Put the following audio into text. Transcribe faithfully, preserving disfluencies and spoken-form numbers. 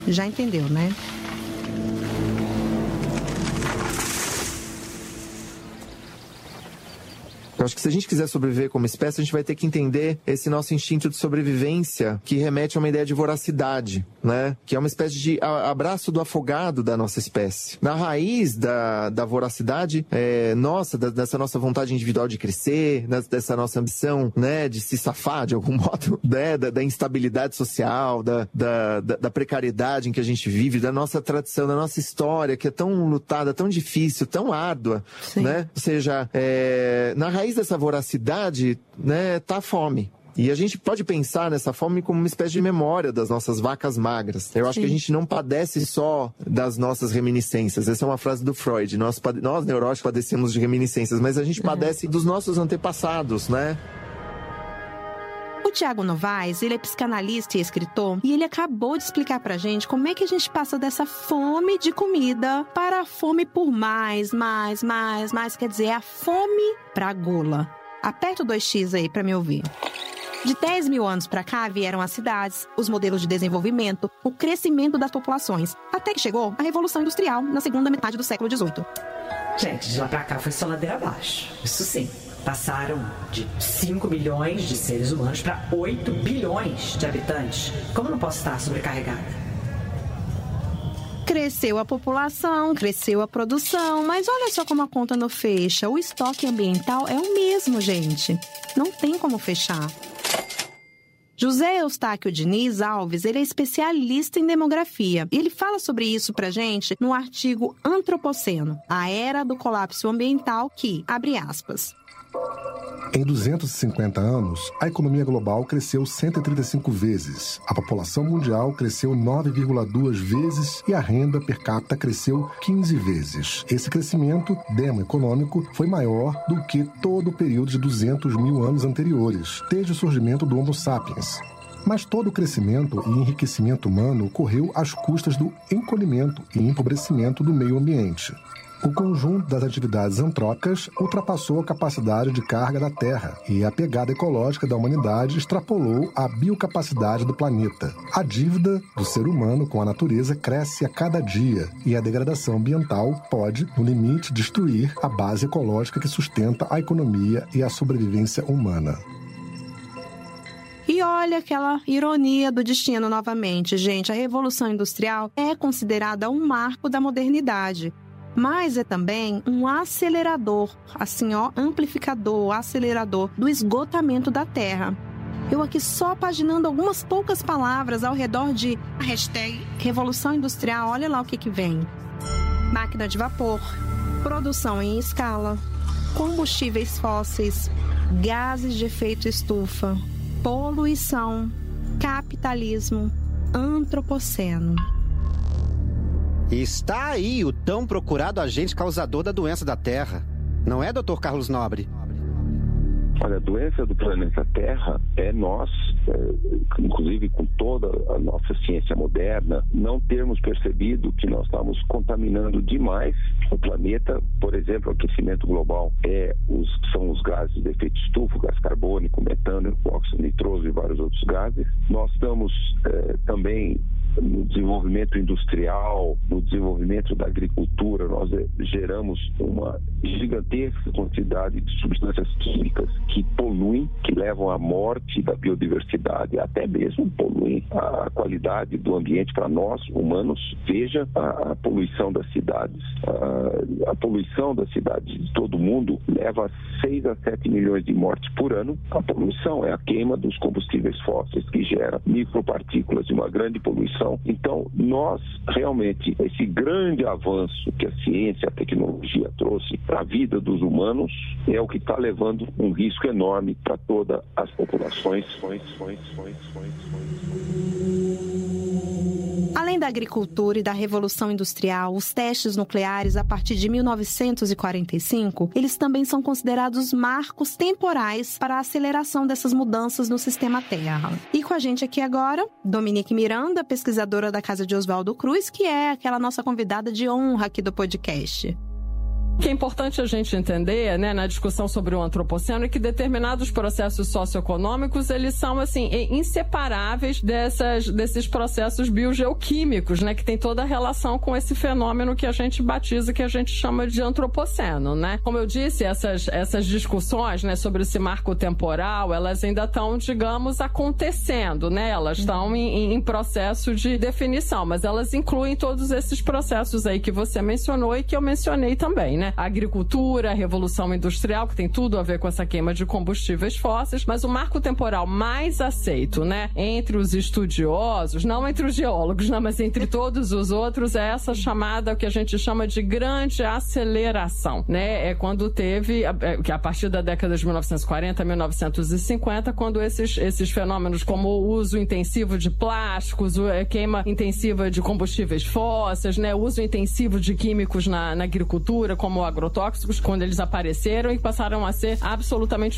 Já entendeu, né? Eu acho que se a gente quiser sobreviver como espécie, a gente vai ter que entender esse nosso instinto de sobrevivência que remete a uma ideia de voracidade, né? Que é uma espécie de abraço do afogado da nossa espécie. Na raiz da, da voracidade, é, nossa, da, dessa nossa vontade individual de crescer, dessa nossa ambição, né, de se safar de algum modo, né, da, da instabilidade social, da, da, da precariedade em que a gente vive, da nossa tradição, da nossa história, que é tão lutada, tão difícil, tão árdua, Sim. né? Ou seja, é, na raiz dessa voracidade, né, tá a fome. E a gente pode pensar nessa fome como uma espécie de memória das nossas vacas magras. Eu acho Sim. que a gente não padece só das nossas reminiscências. Essa é uma frase do Freud. Nós, pade... Nós neuróticos, padecemos de reminiscências, mas a gente uhum. padece dos nossos antepassados, né? O Tiago Novaes, ele é psicanalista e escritor, e ele acabou de explicar pra gente como é que a gente passa dessa fome de comida para a fome por mais, mais, mais, mais, quer dizer, a fome pra gula. Aperta o dois x aí pra me ouvir. De dez mil anos pra cá vieram as cidades, os modelos de desenvolvimento, o crescimento das populações, até que chegou a Revolução Industrial na segunda metade do século dezoito. Gente, de lá pra cá foi só ladeira abaixo, isso sim. Passaram de cinco milhões de seres humanos para oito bilhões de habitantes. Como eu não posso estar sobrecarregada? Cresceu a população, cresceu a produção, mas olha só como a conta não fecha. O estoque ambiental é o mesmo, gente. Não tem como fechar. José Eustáquio Diniz Alves, ele é especialista em demografia. E ele fala sobre isso pra gente no artigo Antropoceno, a era do colapso ambiental que, abre aspas, em duzentos e cinquenta anos, a economia global cresceu cento e trinta e cinco vezes, a população mundial cresceu nove vírgula duas vezes e a renda per capita cresceu quinze vezes. Esse crescimento demo-econômico foi maior do que todo o período de duzentos mil anos anteriores, desde o surgimento do Homo sapiens. Mas todo o crescimento e enriquecimento humano ocorreu às custas do encolhimento e empobrecimento do meio ambiente. O conjunto das atividades antrópicas ultrapassou a capacidade de carga da Terra e a pegada ecológica da humanidade extrapolou a biocapacidade do planeta. A dívida do ser humano com a natureza cresce a cada dia e a degradação ambiental pode, no limite, destruir a base ecológica que sustenta a economia e a sobrevivência humana. E olha aquela ironia do destino novamente, gente. A Revolução Industrial é considerada um marco da modernidade. Mas é também um acelerador, assim ó, amplificador, acelerador do esgotamento da Terra. Eu aqui só paginando algumas poucas palavras ao redor de a hashtag Revolução Industrial, olha lá o que que vem. Máquina de vapor, produção em escala, combustíveis fósseis, gases de efeito estufa, poluição, capitalismo, antropoceno. E está aí o tão procurado agente causador da doença da Terra. Não é, doutor Carlos Nobre? Olha, a doença do planeta Terra é nós, é, inclusive com toda a nossa ciência moderna, não termos percebido que nós estamos contaminando demais o planeta. Por exemplo, o aquecimento global é os, são os gases de efeito estufa, gás carbônico, metano, óxido nitroso e vários outros gases. Nós estamos é, também no desenvolvimento industrial, no desenvolvimento da agricultura, nós geramos uma gigantesca quantidade de substâncias químicas que poluem, que levam à morte da biodiversidade, até mesmo poluem a qualidade do ambiente para nós, humanos. Veja a, a poluição das cidades. A, a poluição das cidades de todo mundo leva a seis a sete milhões de mortes por ano. A poluição é a queima dos combustíveis fósseis que gera micropartículas de uma grande poluição. Então, nós, realmente, esse grande avanço que a ciência, a tecnologia trouxe para a vida dos humanos é o que está levando um risco enorme para todas as populações. Além da agricultura e da Revolução Industrial, os testes nucleares a partir de mil novecentos e quarenta e cinco, eles também são considerados marcos temporais para a aceleração dessas mudanças no sistema Terra. E com a gente aqui agora, Dominique Miranda, pesquisadora da Casa de Oswaldo Cruz, que é aquela nossa convidada de honra aqui do podcast. O que é importante a gente entender, né, na discussão sobre o antropoceno é que determinados processos socioeconômicos, eles são, assim, inseparáveis dessas, desses processos biogeoquímicos, né, que tem toda a relação com esse fenômeno que a gente batiza, que a gente chama de antropoceno, né. Como eu disse, essas, essas discussões, né, sobre esse marco temporal, elas ainda estão, digamos, acontecendo, né, elas estão em, em processo de definição, mas elas incluem todos esses processos aí que você mencionou e que eu mencionei também, né. A agricultura, a revolução industrial, que tem tudo a ver com essa queima de combustíveis fósseis, mas o marco temporal mais aceito, né, entre os estudiosos, não entre os geólogos, não, mas entre todos os outros, é essa chamada, o que a gente chama de grande aceleração, né, é quando teve, que a partir da década de mil novecentos e quarenta, mil novecentos e cinquenta, quando esses, esses fenômenos como o uso intensivo de plásticos, a queima intensiva de combustíveis fósseis, né, o uso intensivo de químicos na, na agricultura, como agrotóxicos, quando eles apareceram e passaram a ser absolutamente